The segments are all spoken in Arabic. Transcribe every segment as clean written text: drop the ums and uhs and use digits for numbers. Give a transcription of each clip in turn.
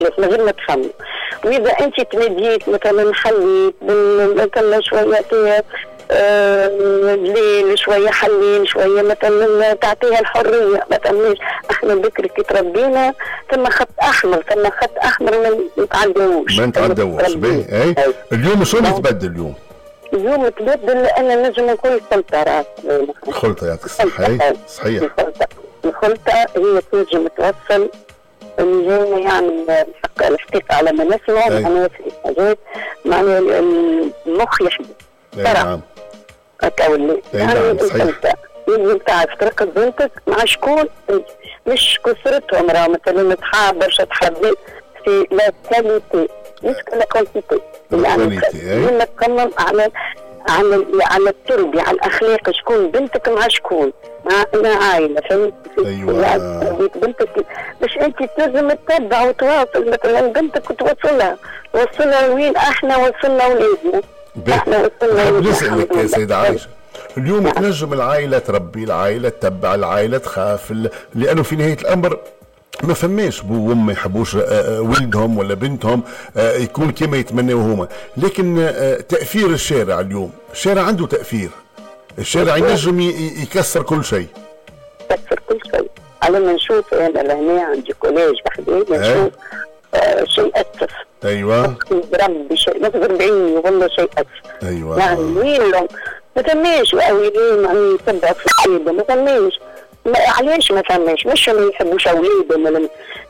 من غير ما تخمم. واذا انت تمديت مثلا حليت مثلا شويه الليل شويه حلين شويه مثلا تعطيها الحريه مثلا. احنا بكري كي تربينا ثم خط احمر ما نتعداوش باهي. اليوم شو بتبدل اليوم تبدل لان نجم نقول خلطه خلطه يعطيك الصحه. صحيح الخلطه هي تنجم توصل اللي هي يعني الحقيقه على ما نسمع معناها في حاجات معناها المخ يحدث. نعم هكا ولا يعني انت يجب تعرف تركز بنتك مع شكون، مش كثرتهم راه مثلا تحاب برشا تحب في لا كاليتي مش لا كونتيتي. يعني لما تكمل على التربية على الأخلاق، شكون بنتك مع شكون مع عائلة فهمت. أيوة بنتك باش أنت لازم تتبع وتواصل مثلا بنتك وتوصلها وين احنا وصلنا ولادنا. نحب نسألك يا سيدة عائشة، اليوم تنجم العائلة تربي العائلة تتبع العائلة تخاف لأنه في نهاية الأمر ما فماش بو وام ما يحبوش ولدهم ولا بنتهم يكون كما يتمنوا هما، لكن تأثير الشارع اليوم، الشارع عنده تأثير، الشارع ينجم يكسر كل شيء. يكسر كل شيء. على ما نشوف انا لهنا عندي كوليج بحدي نشوف شيء أسف. ايوه بربي شيء نظر بعيني والله شيء أسف. ايوه يعني وين ما ثماش الاولين يعني يتبعوا في الحيطه ما ثماش. علاش ما ثماش؟ مش ما يحبوش اولادهم ولا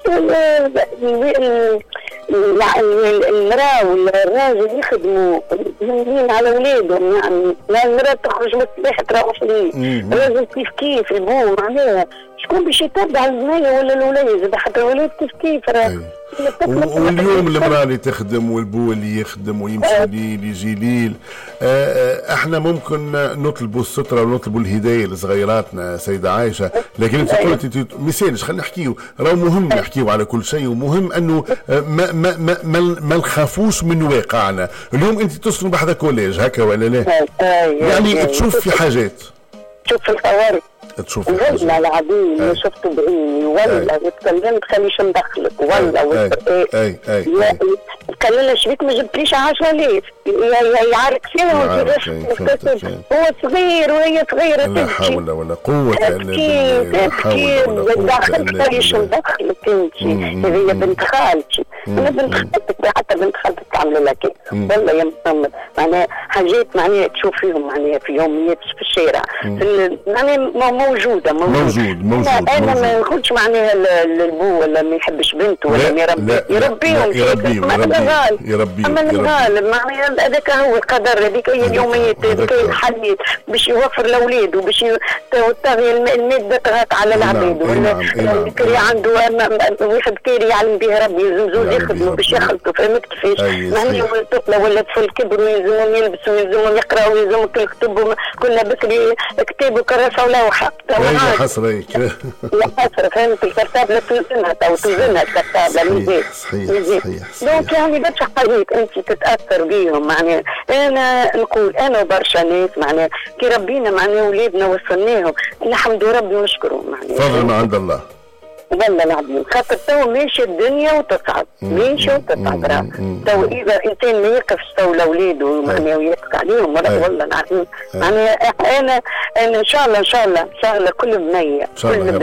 المراه والراجل يخدموا مهمين على اولادهم. يعني لا المراه تخرج من الصباح تروح ليه، الراجل كيف البو معناها شكون باش يتبع البنيه ولا الولاد؟ زاد حتى الولاد كيف راه. واليوم المرأة اللي تخدم والبو اللي يخدم ويمشي ليل يجي ليل. احنا ممكن نطلبوا السترة ونطلبوا الهداية لصغيراتنا سيدة عائشة، لكن انت قلت مثالش خلينا نحكيو، راه مهم نحكيو على كل شيء، ومهم انه ما نخافوش من واقعنا. اليوم انت تصل بحذا كوليج هكا ولا لا؟ يعني تشوف في حاجات، تشوف في الخوارج، تشوف والله العظيم شفته بعيني والله وتكلمت خليش ندخلك والله تكلمنا شبيك ما جبتليش 10,000 يعارك فيها هو صغير وهي صغيرة لا حول ولا قوة إلا بالله. دخلت خليش ندخلك انت هذه بنت خالتي. انا بنت خالتك حتى بنت خالتك تعمل لك والله يا محمد معناها حاجات معناها تشوف فيهم معناها في يوميات في الشارع معناها موجودة. أنا ما نقولش معناها البو ولا ما يحبش بنته ولا يربيهم أما الغالب معناها هذاك هو القدر، هذيك هي اليوميات، هذيك هي الحليات باش يوفر لأولاده وباش تطغي المادة تغط على العباد. ولا كري عنده واحد كيري يعلم به ربي يلزم زوج يخدموا باش يخلطوا فهمت كيفاش. معناها طفلة ولا طفل كبروا يلزمهم يلبسوا يلزمهم يقراوا يلزمهم يكتبوا. كنا بكري كتاب وكراسة ولوحة حصريك لا حصر فهمت. الكرتاب لا توزنها او توزنها الكرتاب مزيد صحيح. دونك يعني برشا حاجات انت تتاثر بيهم. معناها انا نقول انا وبرشا ناس معناها كي ربينا معناها ولادنا وصلناهم الحمد ربي ونشكره معناها فضل من عند الله والله العظيم. خاطر تو ماشي الدنيا وتصعد ماشي وتصعد راه تو اذا انسان ما يقفش تو لاولاده معناها ويركز عليهم والله العظيم معناها انا ان شاء الله كل بنيه كل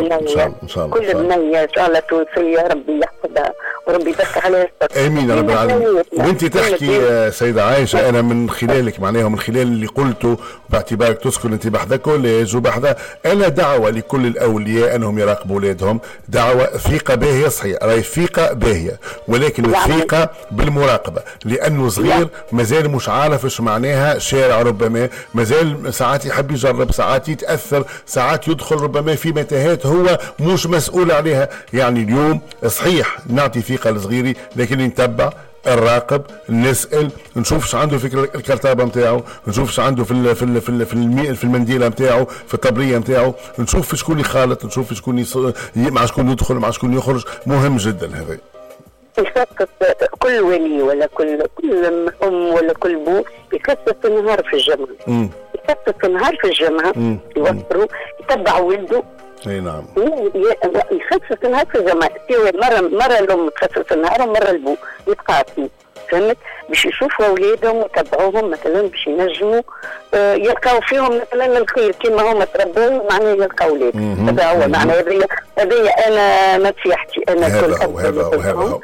بنيه ان شاء الله توصل يا ربي يحفظها وربي يبارك عليها. امين يا رب العالمين. وانت تحكي سيدة عائشة انا من خلالك معناها من خلال اللي قلته باعتبارك تسكن انت بحذا كوليج وبحذا انا دعوة لكل الاولياء انهم يراقبوا اولادهم، دعوة ثقة باهية صحيح راهي ثقة باهية، ولكن الثقة بالمراقبة لانه صغير مازال مش عارف ايش معناها شارع، ربما مازال ساعات يحب يجرب، ساعات يتأثر، ساعات يدخل ربما في متاهات هو مش مسؤول عليها. يعني اليوم صحيح نعطي ثقة لصغيري لكن نتبع الراقب نسأل نشوف ايش عنده في الكرتابه نتاعو، نشوف ايش عنده في المنديله نتاعو في الطبريه نتاعو، نشوف شكون يخالط، نشوف شكون مع شكون يدخل مع شكون يخرج. مهم جدا هذا. يخصص كل ولي ولا كل ام ولا كل بو يخصص نهار في الجمعه، يخصص نهار في الجمعه يوفروا يتبع ولده اي نعم. يخصص نهار في الجماعة، مرة الأم تخصص النهار ومرة البو يتقاسموا، فهمت؟ باش يشوفوا أولادهم ويتبعوهم مثلا باش ينجموا يلقاو فيهم مثلا الخير كما هم تربوا معناه يلقاو أولاد. هذا هو معناه، هذه أنا نصيحتي أنا هذا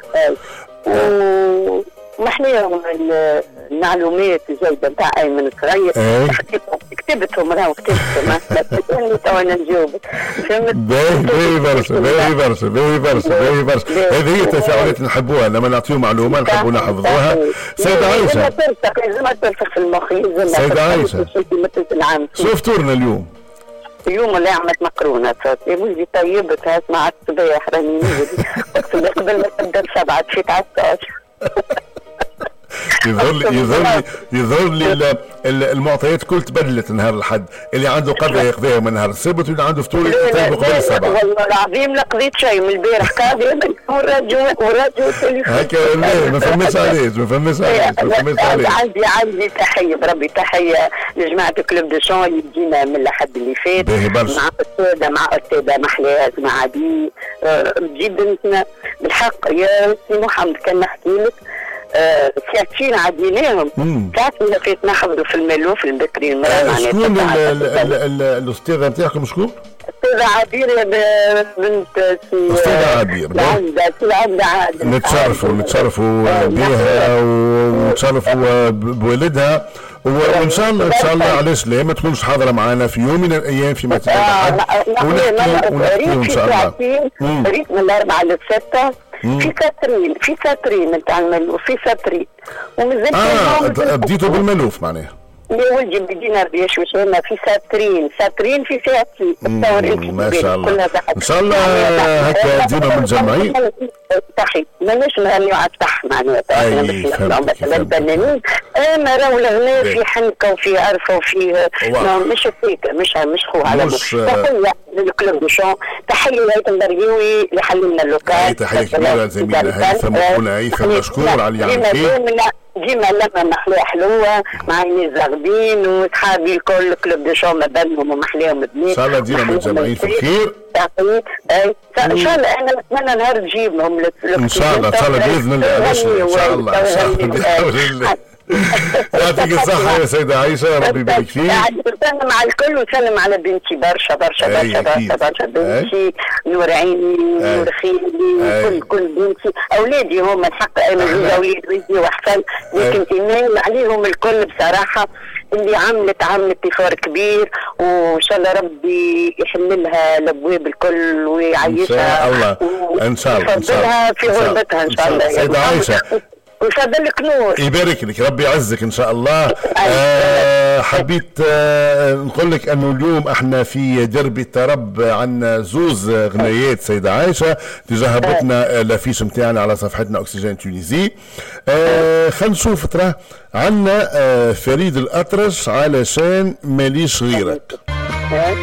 ومحليهم المعلومات الجيدة نتاع أيمن الصغير كتبتهم راهو كتبتهم تو أنا نجاوبك، فهمت؟ باهي برشا هذه هي التفاعلات نحبوها لما نعطيهم معلومة نحبوا نحفظوها. سيدة عايشة لازم ترسخ في المخ. سيدة عايشة شو فطورنا اليوم اللي عملت مقرونة صوت يا ولدي طيبتها مع الصباح راني نجري قبل ما تبدا 7 تفيت على 16. يظهر لي المعطيات كل تبدلت نهار الحد، اللي عنده قضية يقضيها من نهار السبت واللي عنده فطور يقضيه قبل 7. والله العظيم لا قضيت شيء من البارح قاعد والراديو هكا ما فهمتش عليه عندي تحية بربي، تحية لجماعة كلوب دو شون اللي جينا من الحد اللي فات مع أستاذة محلاز مع عدي تجيب بنتنا بالحق يا سي محمد. كان نحكي لك ساعتين عديناهم ساعات اللي فات نحضروا في الملوف البكري المرأة. شكون الأستاذة نتاعكم شكون؟ أستاذة عبير بنت أستاذة عبير نتشرفوا بها ونتشرفوا بوالدها، وان شاء الله علاش لا ما تكونش حاضره معنا في يوم من الايام في مكان احد ونحكي ان شاء الله. ريت من 4 ل 6 في ساترين نتاع الملوف، في ساترين ومازال بديتوا بالملوف معناها يا ولدي بدينا بيش وشينا في ساترين في ساترين. ما شاء الله ان شاء الله هكا ديما متجمعين. صحيح ماناش نغنيو على الصح معناتها احنا باش نطلعوا مثلا فنانين، اما راهو الغناء في حنكه وفي عرفه وفي مش هيك مش خو على تحيه للكلوب دو شون، تحيه لهيثم بريوي اللي حللنا اللوكال، تحيه كبيره زميلنا هيثم وخونا هيثم مشكور على اللي عمل فيه. ديما لما محلاه حلوه مع الناس زاغبين وصحابي الكل كلوب دو شون ما بينهم ومحلاهم بنات ان شاء الله ديما متجمعين في الخير. ان شاء الله انا نتمنى نهار نجيبهم ان شاء الله باذن الله ان شاء الله يعطيك الصحة يا سيدة عايشة، ربي يبارك فيك. نسلم على الكل ونسلم على بنتي برشا بنتي نور عيني نور خيلي كل بنتي أولادي هم الحق أنا زوج أولاد ولدي وأحسن، لكن إيمان عليهم الكل بصراحة اللي عملت إثار كبير، وإن شاء الله ربي يحللها الأبواب الكل ويعيشها إن شاء الله يفضلها في غربتها إن شاء الله. سيدة عايشة ويفضلك نور يبارك لك ربي يعزك ان شاء الله. حبيت نقول لك انه اليوم احنا في درب الترب عندنا زوز غنيات سيدة عايشة تجاه هبطنا الافيش نتاعنا على صفحتنا اكسجين تونيزي. خلينا نشوف ترى عندنا فريد الأطرش علشان ماليش غيرك.